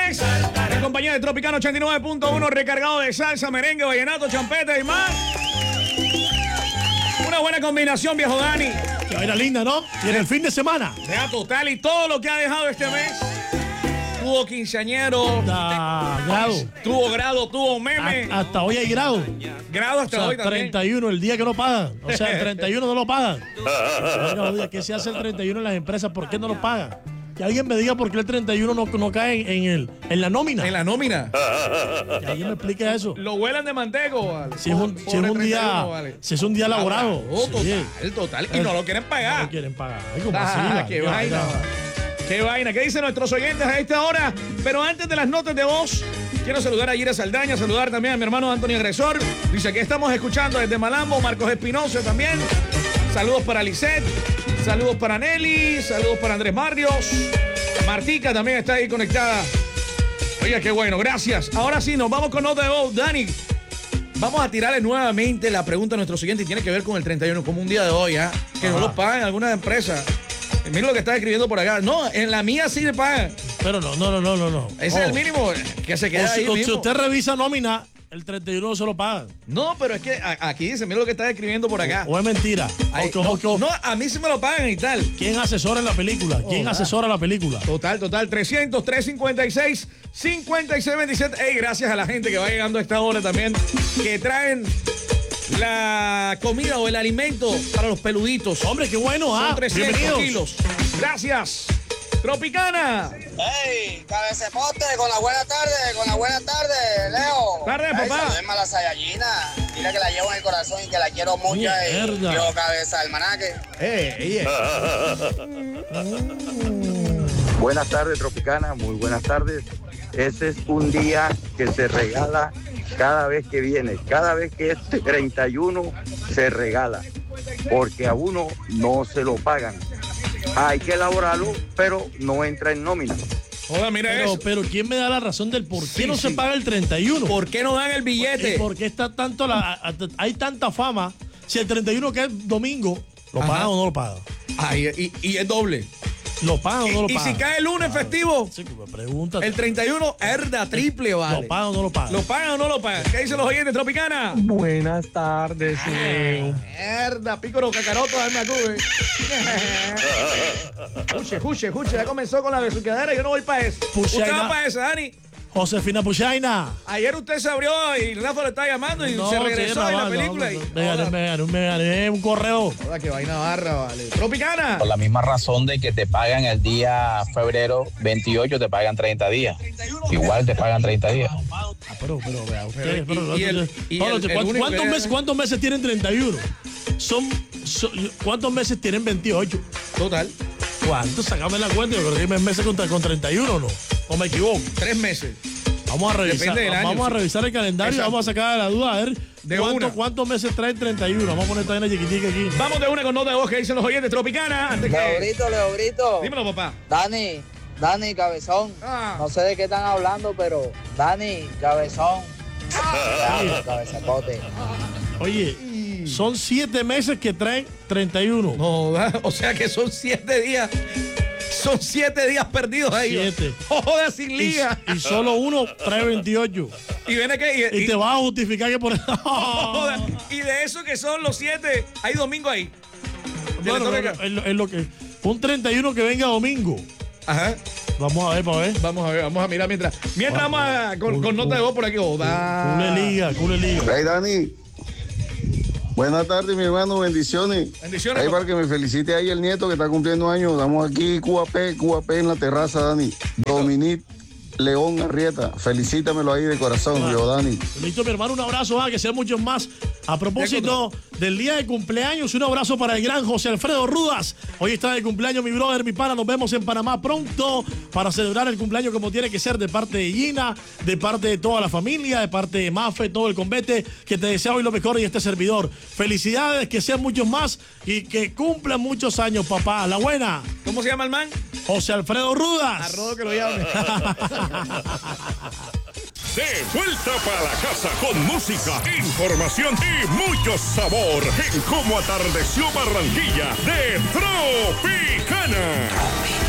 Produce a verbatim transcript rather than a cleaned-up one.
viernes, en compañía de Tropicano ochenta y nueve punto uno, recargado de salsa, merengue, vallenato, champeta y más. Una buena combinación, viejo Dani. Que vaina linda, ¿no? Y en el fin de semana. Sea total y todo lo que ha dejado este mes. Tuvo quinceañero. Da, grado. Tuvo grado, tuvo meme. A, hasta hoy hay grado. Grado hasta o sea, hoy también. treinta y uno, el día que no pagan. O sea, el treinta y uno no lo pagan. Oiga, ¿qué se hace el treinta y uno en las empresas? ¿Por qué no lo pagan? Que alguien me diga por qué el treinta y uno no, no cae en, en, el, en la nómina. En la nómina. Que alguien me explique eso. Lo huelan de manteco, vale. Si es un, si es un día, vale. Si es un día laborado. Oh, total, sí. total. Y no lo quieren pagar. No lo quieren pagar. Ay, ¿cómo ah, así, vale? qué vaina. Qué vaina. ¿Qué dicen nuestros oyentes a esta hora? Pero antes de las notas de voz, quiero saludar a Gira Saldaña, saludar también a mi hermano Antonio Agresor. Dice que estamos escuchando desde Malambo, Marcos Espinosa también. Saludos para Lisette, saludos para Nelly, saludos para Andrés Barrios. Martica también está ahí conectada. Oiga, qué bueno, gracias. Ahora sí, nos vamos con nota de voz. Dani, vamos a tirarle nuevamente la pregunta a nuestro siguiente y tiene que ver con el treinta y uno, como un día de hoy, ¿eh? Que Ajá. no lo pagan algunas empresas. Mira lo que está escribiendo por acá. No, en la mía sí le pagan. Pero no, no, no, no, no. Ese oh. es el mínimo que se queda o si, ahí o mismo. Si usted revisa nómina, el treinta y uno se lo pagan. No, pero es que a, aquí dice, mira lo que está escribiendo por acá. O, o es mentira. Ay, o, no, o, o, no, a mí sí me lo pagan y tal. ¿Quién asesora en la película? ¿Quién oh, asesora la película? Total, total. trescientos, trescientos cincuenta y seis, cincuenta y seis veintisiete. Ey, gracias a la gente que va llegando a esta hora también, que traen la comida o el alimento para los peluditos. Hombre, qué bueno, ¿ah? Son trescientos kilos. Gracias. Tropicana. Hey, cabecepote, con la buena tarde, con la buena tarde, Leo. Tarde, hey, papá. Saludemos a la Sayallina. Dile que la llevo en el corazón y que la quiero mucho. Mierda. Y yo, cabeza, almanaque. Hey, yeah. Buenas tardes, Tropicana, muy buenas tardes. Ese es un día que se regala cada vez que viene. Cada vez que es treinta y uno se regala. Porque a uno no se lo pagan. Hay que elaborarlo, pero no entra en nómina. Hola, mira pero, eso. Pero ¿quién me da la razón del por qué sí, no sí. se paga el treinta y uno? ¿Por qué no dan el billete? ¿Por qué está tanto la, hay tanta fama? Si el treinta y uno que es domingo, ¿lo Ajá. pagan o no lo pagan? Ay, y, y es doble. ¿Lo pagan o no lo pagan? Y si cae el lunes festivo, sí, me pregunta. El treinta y uno, herda, triple, vale. ¿Lo pagan o no lo pagan? ¿Lo pagan o no lo pagan? ¿Qué dicen los oyentes, Tropicana? Buenas tardes, Leo. Herda, pícoro, cacaroto, alma cube. Escuche, escuche, escuche. Ya comenzó con la besuquedera. Yo no voy para eso. Puchaina. ¿Usted va para eso, Dani? Josefina Puchaina. Ayer usted se abrió y Rafa le está llamando y no, se regresó sí, en la no, película. No, no, y... me gané, me gané, me gané un correo. Joda, que vaina barra, vale. Tropicana. Por la misma razón de que te pagan el día febrero veintiocho, te pagan treinta días. Igual te pagan treinta días. Ah, pero, pero, vea, ustedes. Pero, pero, y, y el, y ¿cuántos, el, el ¿cuántos, ¿cuántos, que... meses, ¿Cuántos meses tienen treinta y uno? Son, son, ¿Cuántos meses tienen veintiocho? Total. ¿Cuántos? Sácame la cuenta. Yo creo que hay meses con, con treinta y uno, ¿no? ¿O me equivoco? Tres meses. Vamos a revisar, vamos año, a revisar sí. el calendario Exacto. y vamos a sacar la duda a ver de cuánto, cuántos meses traen treinta y uno. Vamos a poner esta vaina chiquitica aquí. Vamos de una con nota de voz que dicen los oyentes. Tropicana. Antes Leo que... Brito, Leo Brito. Dímelo, papá. Dani, Dani, cabezón. Ah. No sé de qué están hablando, pero Dani, cabezón. Ah. Dani, cabezacote. Oye, son siete meses que traen treinta y uno. No, o sea que son siete días. Son siete días perdidos ahí. Siete. Joder, sin liga. Y, y solo uno trae veintiocho. Y viene que. Y, y te vas a justificar que por eso. Joder, y de eso que son los siete, hay domingo ahí. Bueno, es, lo, es lo que. Un treinta y uno que venga domingo. Ajá. Vamos a ver, para ver. Vamos a ver, vamos a mirar mientras. Mientras vamos, vamos a, con, cool, con nota de voz por aquí. Joder. Cule liga, cule liga. Hey, Dani. Buenas tardes, mi hermano, bendiciones. Bendiciones. Ahí para que me felicite ahí el nieto que está cumpliendo años. Estamos aquí, Q A P, Q A P en la terraza, Dani. Dominic León Arrieta, felicítamelo ahí de corazón, ah, yo, Dani. Listo, mi hermano, un abrazo, ah, que sean muchos más. A propósito del día de cumpleaños, un abrazo para el gran José Alfredo Rudas. Hoy está de cumpleaños mi brother, mi pana. Nos vemos en Panamá pronto para celebrar el cumpleaños como tiene que ser, de parte de Gina, de parte de toda la familia, de parte de Mafe, todo el convete, que te desea hoy lo mejor y este servidor. Felicidades, que sean muchos más y que cumplan muchos años, papá. La buena. ¿Cómo se llama el man? José Alfredo Rudas. A Rodo que lo llame. De vuelta para la casa con música, información y mucho sabor en Cómo Atardeció Barranquilla de Tropicana.